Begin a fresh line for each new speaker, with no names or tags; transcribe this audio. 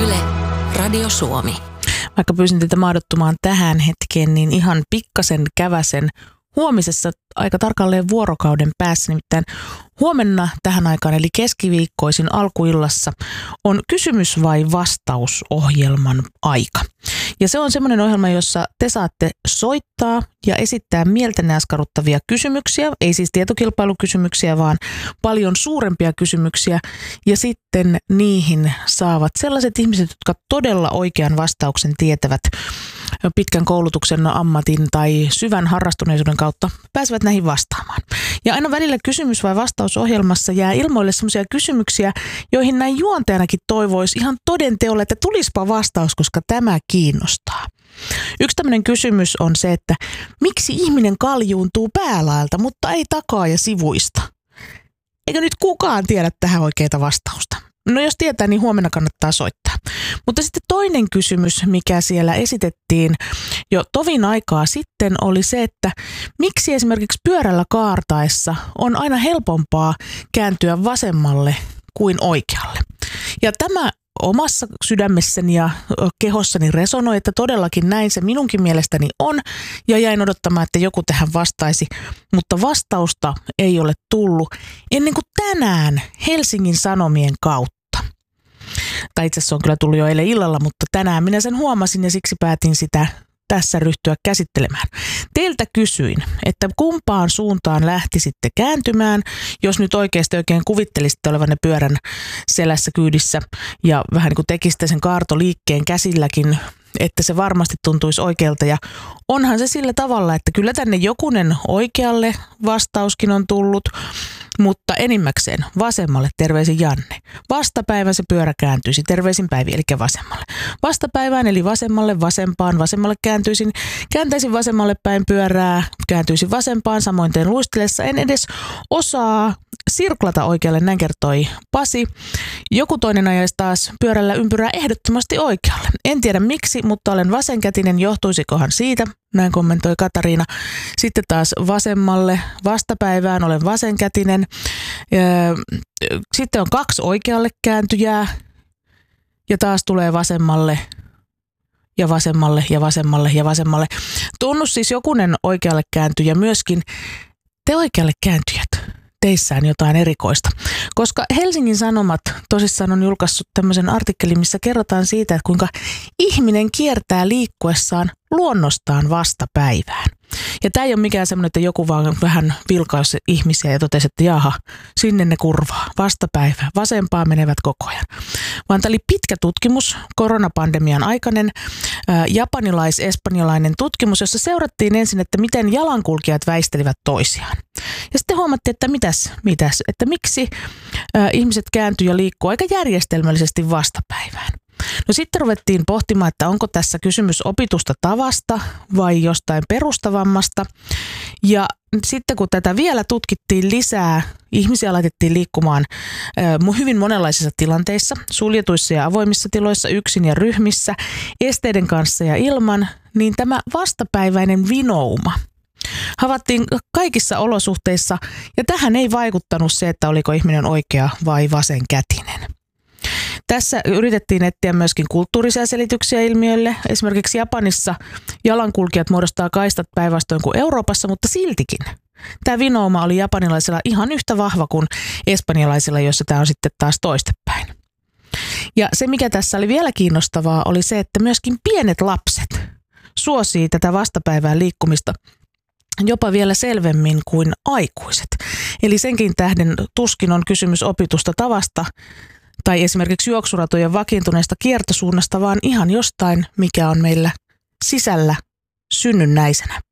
Yle, Radio Suomi.
Vaikka pyysin teitä mahdottumaan tähän hetkeen, niin ihan pikkasen käväsen huomisessa aika tarkalleen vuorokauden päässä. Nimittäin huomenna tähän aikaan, eli keskiviikkoisin alkuillassa, on kysymys vai vastausohjelman aika. Ja se on semmoinen ohjelma, jossa te saatte soittaa ja esittää mieltänne askarruttavia kysymyksiä. Ei siis tietokilpailukysymyksiä, vaan paljon suurempia kysymyksiä. Ja sitten niihin saavat sellaiset ihmiset, jotka todella oikean vastauksen tietävät pitkän koulutuksen, ammatin tai syvän harrastuneisuuden kautta, pääsevät näihin vastaamaan. Ja aina välillä kysymys- vai vastausohjelmassa jää ilmoille sellaisia kysymyksiä, joihin näin juontajanakin toivoisi ihan toden teolla, että tulispa vastaus, koska tämä kiinnostaa. Yksi tämmöinen kysymys on se, että miksi ihminen kaljuuntuu päälaelta, mutta ei takaa ja sivuista? Eikö nyt kukaan tiedä tähän oikeaa vastausta? No jos tietää, niin huomenna kannattaa soittaa. Mutta sitten toinen kysymys, mikä siellä esitettiin jo tovin aikaa sitten, oli se, että miksi esimerkiksi pyörällä kaartaessa on aina helpompaa kääntyä vasemmalle kuin oikealle. Ja tämä omassa sydämessäni ja kehossani resonoi, että todellakin näin se minunkin mielestäni on, ja jäin odottamaan, että joku tähän vastaisi, mutta vastausta ei ole tullut ennen kuin tänään Helsingin Sanomien kautta. Tai itse asiassa on kyllä tullut jo eilen illalla, mutta tänään minä sen huomasin ja siksi päätin sitä tässä ryhtyä käsittelemään. Teiltä kysyin, että kumpaan suuntaan lähtisitte kääntymään, jos nyt oikeasti oikein kuvittelisitte olevanne pyörän selässä kyydissä ja vähän niin kuin tekisitte sen kaartoliikkeen käsilläkin, että se varmasti tuntuisi oikealta. Ja onhan se sillä tavalla, että kyllä tänne jokunen oikealle vastauskin on tullut, mutta enimmäkseen vasemmalle, terveisin Janne. Vastapäivän se pyörä kääntyisi, terveisin Päivi, eli vasemmalle. Vastapäivään eli vasemmalle, vasempaan, vasemmalle kääntäisin vasemmalle päin pyörää, kääntyisin vasempaan, samoin teen luistelessa. En edes osaa sirklata oikealle, näin kertoi Pasi. Joku toinen ajaisi taas pyörällä ympyrää ehdottomasti oikealle. En tiedä miksi, mutta olen vasenkätinen, johtuisikohan siitä? Näin kommentoi Katariina. Sitten taas vasemmalle vastapäivään olen vasenkätinen. Sitten on 2 oikealle kääntyjää ja taas tulee vasemmalle ja vasemmalle ja vasemmalle ja vasemmalle. Tunnus siis jokunen oikealle kääntyjä myöskin. Te oikealle kääntyjät, teissään jotain erikoista. Koska Helsingin Sanomat tosissaan on julkaissut tämmöisen artikkelin, missä kerrotaan siitä, että kuinka ihminen kiertää liikkuessaan luonnostaan vastapäivään. Ja tämä ei ole mikään semmoinen, että joku vaan vähän vilkaisi ihmisiä ja totesi, että jaha, sinne ne kurvaa, vastapäivää, vasempaan menevät koko ajan. Vaan tämä oli pitkä tutkimus, koronapandemian aikainen, japanilais-espanjalainen tutkimus, jossa seurattiin ensin, että miten jalankulkijat väistelivät toisiaan. Ja sitten huomattiin, että että miksi ihmiset kääntyy ja liikkuu aika järjestelmällisesti vastapäivään. No sitten ruvettiin pohtimaan, että onko tässä kysymys opitusta tavasta vai jostain perustavammasta. Ja sitten kun tätä vielä tutkittiin lisää, ihmisiä laitettiin liikkumaan hyvin monenlaisissa tilanteissa, suljetuissa ja avoimissa tiloissa, yksin ja ryhmissä, esteiden kanssa ja ilman, niin tämä vastapäiväinen vinouma havaittiin kaikissa olosuhteissa, ja tähän ei vaikuttanut se, että oliko ihminen oikea vai vasenkätinen. Tässä yritettiin etsiä myöskin kulttuurisia selityksiä ilmiöille. Esimerkiksi Japanissa jalankulkijat muodostaa kaistat päinvastoin kuin Euroopassa, mutta siltikin tämä vinouma oli japanilaisilla ihan yhtä vahva kuin espanjalaisilla, joissa tämä on sitten taas toistepäin. Ja se, mikä tässä oli vielä kiinnostavaa, oli se, että myöskin pienet lapset suosii tätä vastapäivään liikkumista jopa vielä selvemmin kuin aikuiset. Eli senkin tähden tuskin on kysymys opitusta tavasta tai esimerkiksi juoksuratojen vakiintuneesta kiertosuunnasta, vaan ihan jostain, mikä on meillä sisällä synnynnäisenä.